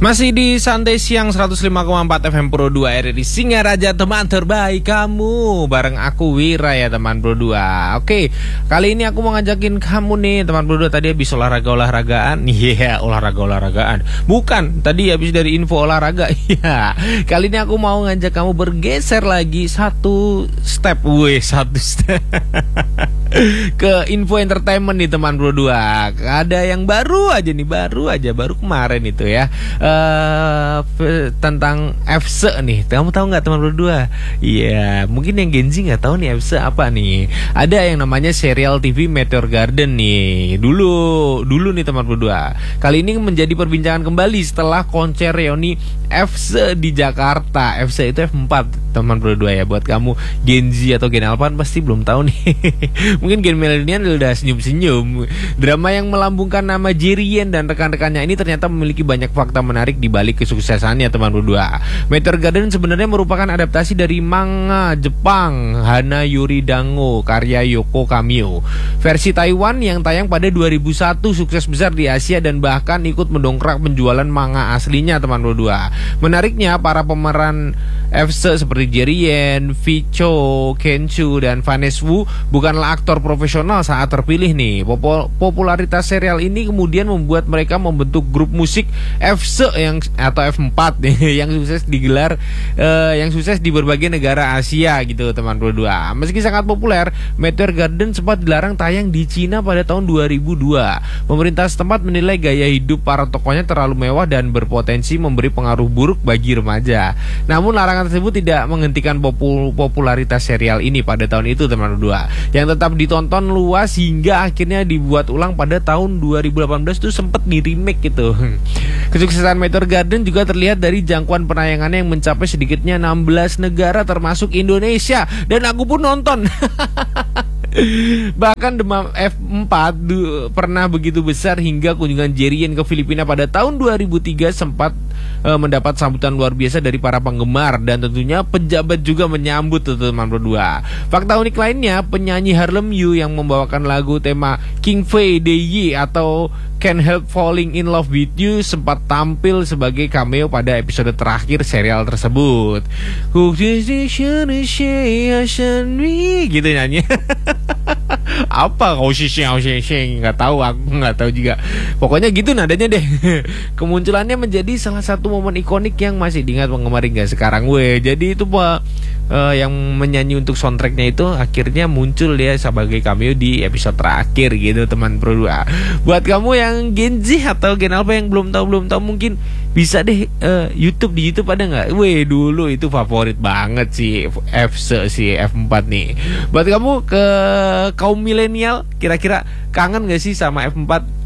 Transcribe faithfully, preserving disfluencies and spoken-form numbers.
Masih di Santai Siang seratus lima koma empat F M Pro dua R R I Singaraja, teman terbaik kamu. Bareng aku Wira ya teman Pro dua. Oke, kali ini aku mau ngajakin kamu nih teman Pro dua. Tadi habis olahraga-olahragaan. Iya, yeah, olahraga-olahragaan. Bukan, tadi habis dari info olahraga. Iya. Kali ini aku mau ngajak kamu bergeser lagi satu step. Weh, satu step. Ke info entertainment nih teman Pro dua. Ada yang baru aja nih, baru aja, baru kemarin itu ya. Uh, tentang F S E nih. Kamu tahu nggak teman berdua? Iya, yeah, mungkin yang Gen Z nggak tahu nih F S E apa nih. Ada yang namanya serial T V Meteor Garden nih. Dulu, dulu nih teman berdua. Kali ini menjadi perbincangan kembali setelah konser reuni F S E di Jakarta. F S E itu F empat teman berdua ya. Buat kamu Gen Z atau Gen Alpha pasti belum tahu nih. Mungkin Gen Millennial udah senyum-senyum. Drama yang melambungkan nama Jerry Yen dan rekan-rekannya ini ternyata memiliki banyak fakta menarik di balik kesuksesannya teman berdua. Meteor Garden sebenarnya merupakan adaptasi dari manga Jepang Hana Yuri Dango karya Yoko Kamio. Versi Taiwan yang tayang pada dua ribu satu sukses besar di Asia dan bahkan ikut mendongkrak penjualan manga aslinya teman berdua. Menariknya para pemeran F S E seperti Jerry Yen, Vicho, Kenchu, dan Vanessa Wu bukanlah aktor profesional saat terpilih nih. Popularitas serial ini kemudian membuat mereka membentuk grup musik F S E yang atau F empat yang sukses digelar uh, yang sukses di berbagai negara Asia gitu teman berdua. Meski sangat populer, Meteor Garden sempat dilarang tayang di Cina pada tahun dua ribu dua. Pemerintah setempat menilai gaya hidup para tokohnya terlalu mewah dan berpotensi memberi pengaruh buruk bagi remaja. Namun larangan tersebut tidak menghentikan popul popularitas serial ini pada tahun itu teman berdua, yang tetap ditonton luas hingga akhirnya dibuat ulang pada tahun dua ribu delapan belas tuh sempat di remake gitu. Kesuksesan Meteor Garden juga terlihat dari jangkauan penayangannya yang mencapai sedikitnya enam belas negara termasuk Indonesia, dan aku pun nonton. Bahkan demam F empat pernah begitu besar hingga kunjungan Jerry Yen ke Filipina pada tahun dua ribu tiga sempat e, mendapat sambutan luar biasa dari para penggemar, dan tentunya pejabat juga menyambut teman berdua. Fakta unik lainnya, penyanyi Harlem You yang membawakan lagu tema King Fei Dey atau Can't Help Falling in Love with You sempat tampil sebagai cameo pada episode terakhir serial tersebut. Gitu nyanyi. Apa kau sisheng sisheng nggak tahu, aku nggak tahu juga. Pokoknya gitu nadanya deh. Kemunculannya menjadi salah satu momen ikonik yang masih diingat penggemar hingga sekarang. Weh, jadi itu pak uh, yang menyanyi untuk soundtracknya itu akhirnya muncul dia sebagai cameo di episode terakhir gitu teman Pro dua. Buat kamu yang Gen Z atau Gen Alpha yang belum tahu belum tahu mungkin bisa deh uh, YouTube di YouTube ada nggak? Weh, dulu itu favorit banget sih F S E si F empat nih. Buat kamu ke kaum milenial, kira-kira kangen gak sih sama F empat?